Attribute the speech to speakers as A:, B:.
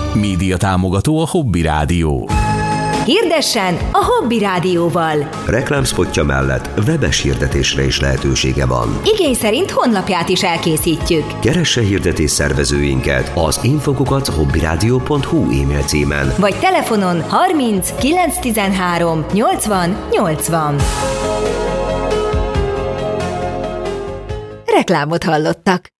A: Média támogató a Hobby Rádió.
B: Hirdessen a Hobby Rádióval!
C: Reklámszpotja mellett webes hirdetésre is lehetősége van.
B: Igény szerint honlapját is elkészítjük.
C: Keresse hirdetés szervezőinket az info@hobbyradio.hu e-mail címen.
B: Vagy telefonon 30 913 80 80. Reklámot hallottak.